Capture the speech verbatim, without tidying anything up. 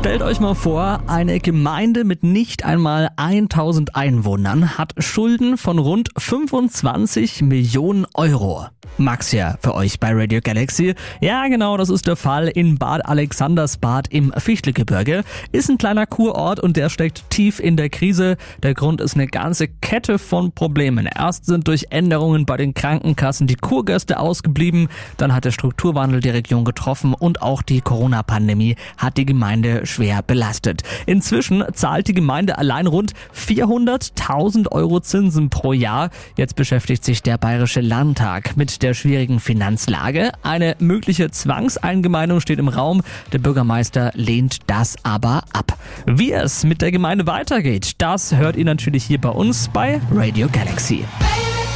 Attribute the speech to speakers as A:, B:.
A: Stellt euch mal vor, eine Gemeinde mit nicht einmal tausend Einwohnern hat Schulden von rund fünfundzwanzig Millionen Euro. Max hier für euch bei Radio Galaxy. Ja genau, das ist der Fall in Bad Alexandersbad im Fichtelgebirge. Ist ein kleiner Kurort und der steckt tief in der Krise. Der Grund ist eine ganze Kette von Problemen. Erst sind durch Änderungen bei den Krankenkassen die Kurgäste ausgeblieben, dann hat der Strukturwandel die Region getroffen und auch die Corona-Pandemie hat die Gemeinde schwer belastet. Inzwischen zahlt die Gemeinde allein rund vierhunderttausend Euro Zinsen pro Jahr. Jetzt beschäftigt sich der Bayerische Landtag mit der schwierigen Finanzlage. Eine mögliche Zwangseingemeindung steht im Raum. Der Bürgermeister lehnt das aber ab. Wie es mit der Gemeinde weitergeht, das hört ihr natürlich hier bei uns bei Radio Galaxy.